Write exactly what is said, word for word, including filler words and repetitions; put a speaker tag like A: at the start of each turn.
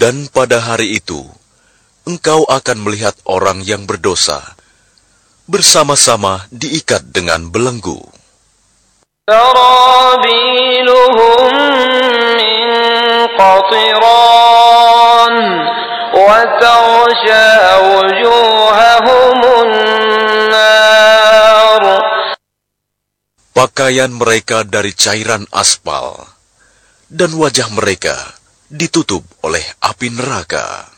A: Dan pada hari itu, engkau akan melihat orang yang berdosa bersama-sama diikat dengan belenggu.
B: سرابيلهم من قطران وتغشى وجوههم النار.
A: Pakaian mereka dari cairan aspal, dan wajah mereka ditutup oleh api neraka.